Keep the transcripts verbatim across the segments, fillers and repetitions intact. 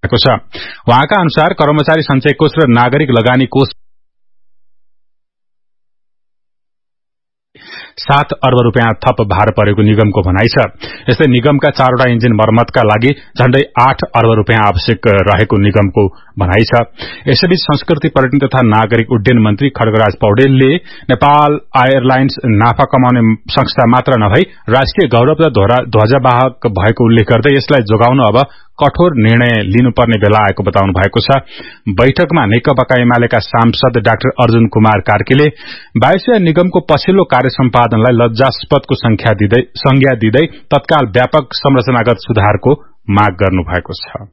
छ। उहाँका अनुसार कर्मचारी सञ्चय कोष र नागरिक लगानी कोष सात अर्ब रूपियाँ थप भार परेको निगमको भनाइ छ। यस्तै निगमका चारवटा इन्जिन मर्मतका लागि झण्डै आठ अर्ब रूपियाँ आवश्यक रहेको निगमको भनाइ छ। यसैबीच संस्कृति पर्यटन तथा नागरिक उड्डयन मन्त्री खड्गराज पौडेलले नेपाल एयरलाइन्स नाफा कमाउने संस्था मात्र नभई राष्ट्रिय गौरव र ध्वजावाहक भएको उल्लेख गर्दै यसलाई जोगाउन अब कठोर निर्णय लिनुपर्ने बेला आएको बताउनु भएको छ। बैठकमा नेकपा एमालेका सांसद डाक्टर अर्जुन कुमार कार्कीले वायुसेना निगमको पछिल्लो कार्य सम्पादनलाई लज्जास्पदको संज्ञा दिँदै तत्काल व्यापक संरचनागत सुधारको माग गर्नु भएको छ।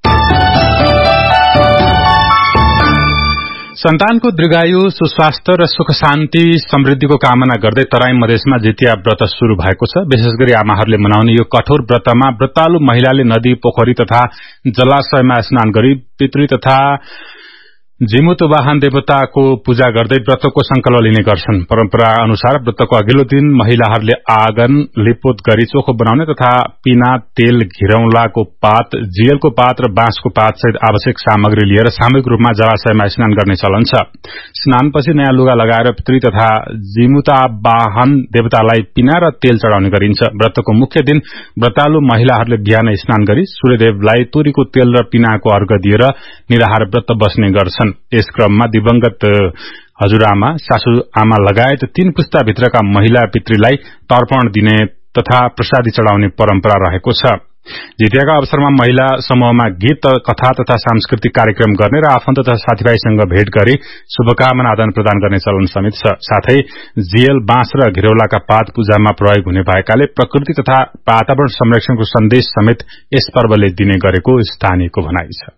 सन्तानको दीर्घायु सुस्वास्थ्य र सुख शान्ति समृद्धिको कामना गर्दै तराई मधेसमा जितिया व्रत शुरू भएको छ। विशेष गरी आमाहरूले मनाउने यो कठोर व्रतमा व्रतालु महिलाले नदी पोखरी तथा जलाशयमा स्नान गरी पितृ तथा जीमूत वाहन देवताको पूजा गर्दै व्रतको संकल्प लिने गर्छन्। परम्परा अनुसार व्रतको अघिल्लो दिन महिलाहरूले आँगन लिपोत गरी चोखो बनाउने तथा पिना तेल घिरौलाको पात जियलको पात र बाँसको पात सहित आवश्यक सामग्री लिएर सामूहिक रूपमा जलाशयमा स्नान गर्ने चलन छ। स्नानपछि नयाँ लुगा लगाएर पितृ तथा जीमूता वाहन देवतालाई पिना र तेल चढ़ाउने गरिन्छ। व्रतको मुख्य दिन व्रतालु महिलाहरूले बिहान स्नान गरी सूर्यदेवलाई तोरीको तेल र पिनाको अर्घ दिएर निराहार व्रत बस्ने गर्छन्। यस क्रममा दिवंगत हजुरआमा सासू आमा लगायत तीन पुस्ताभित्रका महिला पितृलाई तर्पण दिने तथा प्रसादी चढ़ाउने परम्परा रहेको छ। जितियाका अवसरमा महिला समूहमा गीत कथा तथा सांस्कृतिक कार्यक्रम गर्ने र आफन्त तथा साथीभाइसँग भेट गरी शुभकामना आदान प्रदान गर्ने चलन समेत छ। साथै जियल बाँस र घिरौलाका पात पूजामा प्रयोग हुने भएकाले प्रकृति तथा वातावरण संरक्षणको सन्देश समेत यस पर्वले दिने गरेको स्थानीयको भनाइ छ।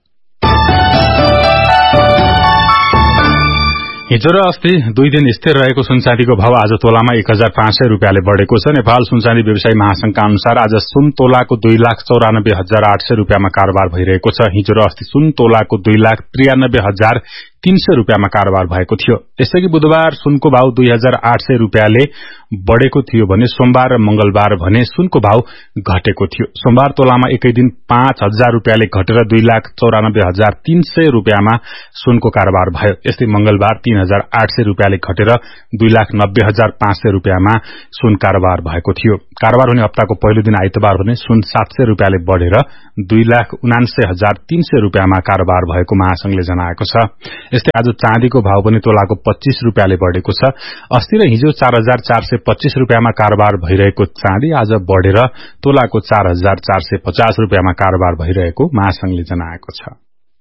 हिजो र अस्ति दुई दिन स्थिर रहेको सुनचाँदीको भाव आज तोलामा एक हजार पाँच सय रूपियाँले बढ़ेको छ। नेपाल सुनचाँदी व्यवसायी महासंघका अनुसार आज सुन तोलाको दुई लाख चौरानब्बे हजार आठ सय रूपियाँमा कारोबार भइरहेको छ। हिजो र अस्ति सुन तोलाको दुई लाख त्रियानब्बे हजार तीन सय रूपियाँमा कारोबार भएको थियो। यसअघि बुधबार सुनको भाव दुई हजार आठ सय रूपियाँले बढ़ेको थियो भने सोमबार र मंगलबार भने सुनको भाव घटेको थियो। सोमबार तोलामा एकै दिन पाँच हजार रूपियाँले घटेर दुई लाख चौरानब्बे हजार तीन सय रूपियाँमा सुनको कारोबार भयो। यस्तै मंगलबार तीन हजार आठ सय रूपियाँले घटेर दुई लाख नब्बे हजार पाँच सय रूपियाँमा सुन कारोबार भएको थियो। कारोबार हुने हप्ताको पहिलो दिन आइतबार भने सुन सात सय रूपियाँले बढ़ेर दुई लाख उनान्सय हजार तीन सय रूपियाँमा कारोबार भएको महासंघले जनाएको छ। यस्तै आज चाँदीको भाव पनि तोलाको पच्चीस रूपियाँले बढ़ेको छ। अस्ति र हिजो चार हजार चार सय पच्चीस रूपियाँमा कारोबार भइरहेको चाँदी आज बढ़ेर तोलाको चार हजार चार सय पचास रूपियाँमा कारोबार भइरहेको महासंघले जनाएको छ।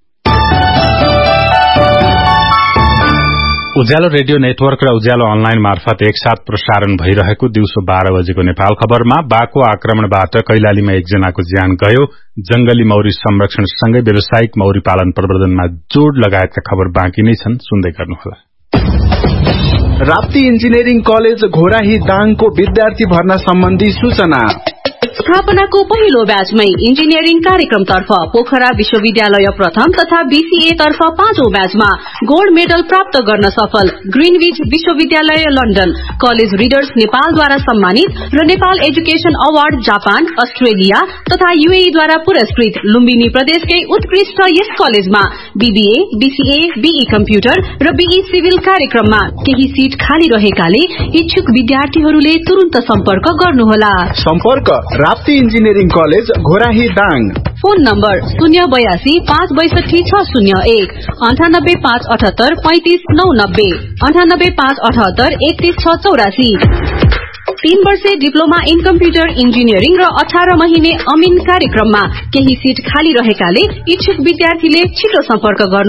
उज्यालो रेडियो नेटवर्क र उज्यालो अनलाइन मार्फत एकसाथ प्रसारण भइरहेको दिउँसो बाह्र बजेको नेपाल खबरमा बाघको आक्रमणबाट कैलालीमा एकजनाको ज्यान गयो। जंगली मौरी संरक्षणसँगै व्यावसायिक मौरी पालन प्रवर्धनमा जोड़ लगायतका खबर बाँकी नै छन्, सुन्दै गर्नुहोला। राप्ती इन्जिनियरिङ कलेज घोराही दाङको विद्यार्थी भर्ना सम्बन्धी सूचना। स्थापनाको पहिलो ब्याचमै इन्जिनियरिङ कार्यक्रमतर्फ पोखरा विश्वविद्यालय प्रथम तथा बीसीए तर्फ पाँचौं ब्याचमा गोल्ड मेडल प्राप्त गर्न सफल ग्रीनविच विश्वविद्यालय लन्डन कलेज रिडर्स नेपालद्वारा सम्मानित र Nepal education award Japan Australia तथा यूएई द्वारा पुरस्कृत लुम्बिनी प्रदेशकै उत्कृष्ट यस कलेजमा बीबीए बीसीए बीई कम्प्युटर र बीई सिभिल कार्यक्रममा केही सीट खाली रहेकाले इच्छुक विद्यार्थीहरूले तुरुन्त सम्पर्क गर्नुहोला। सम्पर्क Rapti engineering college Ghorahi Dang. Phone number शून्य बयासी पाँच बैसठी छ शून्य एक अन्ठानब्बे पाँच अठहत्तर पैंतिस नौ नब्बे अन्ठानब्बे पाँच अठहत्तर एकतीस छ चौरासी। तीन वर्षे डिप्लोमा इन कम्प्युटर इन्जिनियरिङ र अठार महिने अमिन कार्यक्रममा केही सीट खाली रहेकाले इच्छुक विद्यार्थीले छिटो सम्पर्क गर्नु।